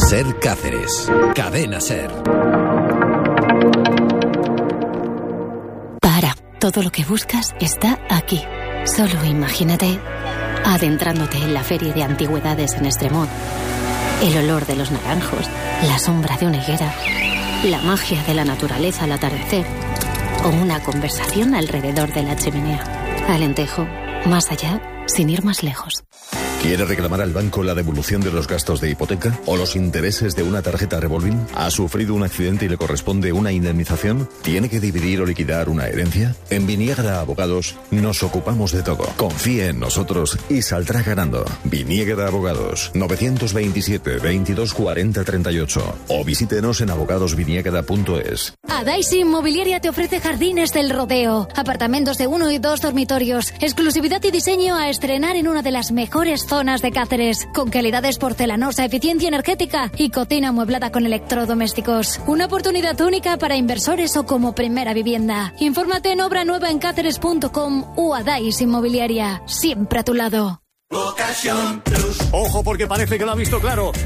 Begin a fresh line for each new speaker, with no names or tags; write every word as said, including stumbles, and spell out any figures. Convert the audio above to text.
Ser Cáceres. Cadena Ser.
Para. Todo lo que buscas está aquí. Solo imagínate adentrándote en la feria de antigüedades en Extremod. El olor de los naranjos, la sombra de una higuera, la magia de la naturaleza al atardecer o una conversación alrededor de la chimenea. Alentejo, más allá, sin ir más lejos.
¿Quiere reclamar al banco la devolución de los gastos de hipoteca o los intereses de una tarjeta revolving? ¿Ha sufrido un accidente y le corresponde una indemnización? ¿Tiene que dividir o liquidar una herencia? En Viniegra Abogados nos ocupamos de todo. Confíe en nosotros y saldrá ganando. Viniegra Abogados, novecientos veintisiete, veintidós cuarenta, treinta y ocho o visítenos en abogados viniegra punto es.
Adaisy Inmobiliaria te ofrece Jardines del Rodeo, apartamentos de uno y dos dormitorios, exclusividad y diseño a estrenar en una de las mejores zonas de Cáceres, con calidades porcelanosa, eficiencia energética y cocina amueblada con electrodomésticos. Una oportunidad única para inversores o como primera vivienda. Infórmate en obra nueva en cáceres punto com o Adaisy Inmobiliaria, siempre a tu lado.
Ojo, porque parece que lo ha visto claro.